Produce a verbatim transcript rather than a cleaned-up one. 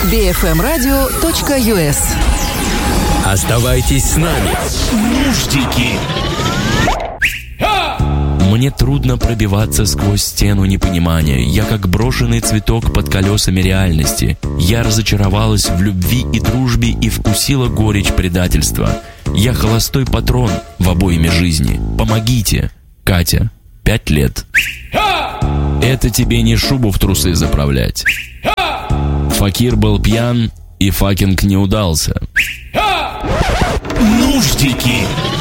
би эф эм радио точка ю эс. Оставайтесь с нами. Нуждики. Мне трудно пробиваться сквозь стену непонимания. Я как брошенный цветок под колесами реальности. Я разочаровалась в любви и дружбе и вкусила горечь предательства. Я холостой патрон в обойме жизни. Помогите. Катя, пять лет. Это тебе не шубу в трусы заправлять. Факир был пьян, и факинг не удался. Нуждики.